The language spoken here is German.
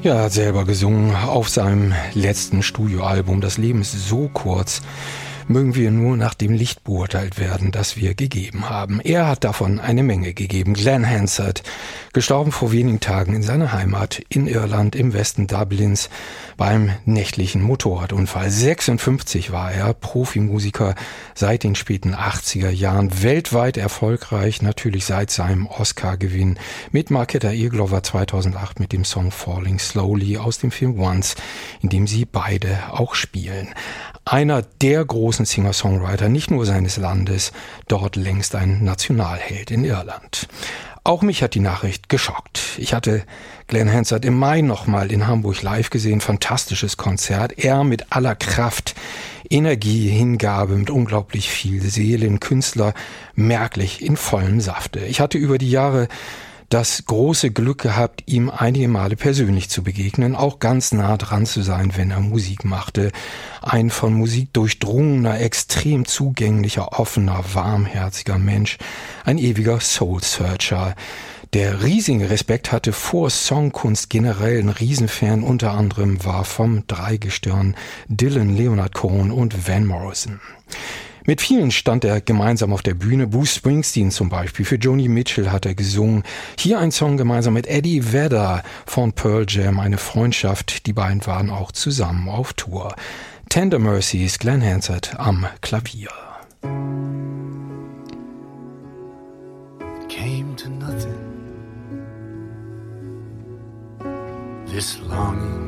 Ja, er hat selber gesungen auf seinem letzten Studioalbum. Das Leben ist so kurz. Mögen wir nur nach dem Licht beurteilt werden, das wir gegeben haben. Er hat davon eine Menge gegeben. Glen Hansard, gestorben vor wenigen Tagen in seiner Heimat in Irland im Westen Dublins beim nächtlichen Motorradunfall. 56 war er, Profimusiker seit den späten 80er Jahren, weltweit erfolgreich, natürlich seit seinem Oscar-Gewinn mit Marketa Irglover 2008 mit dem Song Falling Slowly aus dem Film Once, in dem sie beide auch spielen. Einer der großen Singer-Songwriter, nicht nur seines Landes, dort längst ein Nationalheld in Irland. Auch mich hat die Nachricht geschockt. Ich hatte Glen Hansard im Mai nochmal in Hamburg live gesehen. Fantastisches Konzert. Er mit aller Kraft, Energie, Hingabe, mit unglaublich viel Seele, ein Künstler, merklich in vollem Safte. Ich hatte über die Jahre das große Glück gehabt, ihm einige Male persönlich zu begegnen, auch ganz nah dran zu sein, wenn er Musik machte. Ein von Musik durchdrungener, extrem zugänglicher, offener, warmherziger Mensch, ein ewiger Soul-Searcher, der riesigen Respekt hatte vor Songkunst generell, ein Riesenfan unter anderem war vom Dreigestirn Dylan, Leonard Cohen und Van Morrison. Mit vielen stand er gemeinsam auf der Bühne. Bruce Springsteen zum Beispiel. Für Joni Mitchell hat er gesungen. Hier ein Song gemeinsam mit Eddie Vedder von Pearl Jam. Eine Freundschaft. Die beiden waren auch zusammen auf Tour. Tender Mercies, Glen Hansard am Klavier. Came to nothing. This longing